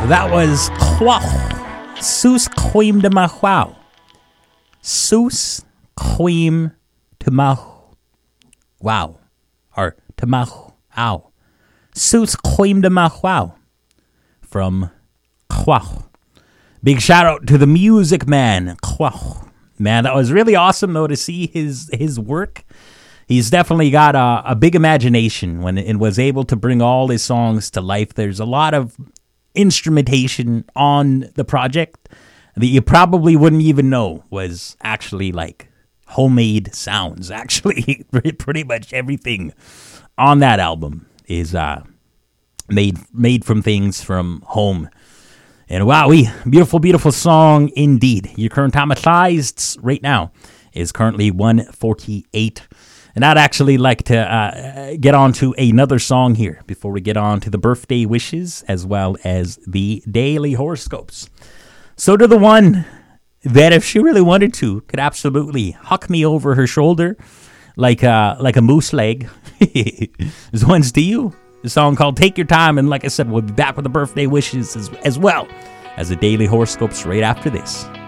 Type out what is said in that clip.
That was Kwach. Sus Quim de Mahwao. Sus Quim de Mahwao. Or de Mahwao. Sus Quim de Mahwao. From Kwach. Big shout out to the music man, Kwach. Man, that was really awesome, though, to see his work. He's definitely got a big imagination and was able to bring all his songs to life. There's a lot of instrumentation on the project that you probably wouldn't even know was actually like homemade sounds. Actually, pretty much everything on that album is made from things from home. And wowee, beautiful song indeed. Your current time of size right now is currently 1:48. And I'd actually like to get on to another song here before we get on to the birthday wishes as well as the daily horoscopes. So to the one that, if she really wanted to, could absolutely huck me over her shoulder like a moose leg. This one's to you. The song called Take Your Time. And like I said, we'll be back with the birthday wishes as well as the daily horoscopes right after this.